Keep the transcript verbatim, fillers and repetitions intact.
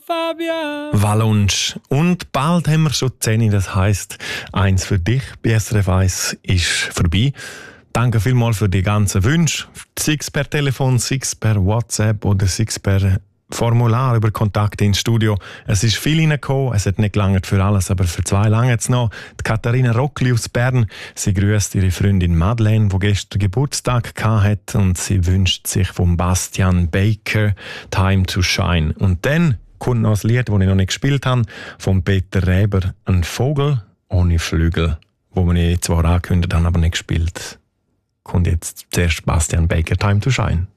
Fabian. Wallunsch. Und bald haben wir schon zehn, das heisst, eins für dich bei S R F eins ist vorbei. Danke vielmals für die ganzen Wünsche. Sei es per Telefon, sei es per WhatsApp oder sei es per Formular über Kontakte ins Studio. Es ist viel reingekommen, es hat nicht gelangt für alles, aber für zwei lange jetzt noch. Die Katharina Rockli aus Bern, sie grüßt ihre Freundin Madeleine, die gestern Geburtstag hatte, und sie wünscht sich von Bastian Baker «Time to Shine». Und dann kommt noch ein Lied, das ich noch nicht gespielt habe, von Peter Reber, «Ein Vogel ohne Flügel», wo wir zwar angekündigt haben, aber nicht gespielt. Kommt jetzt zuerst Bastian Baker «Time to Shine».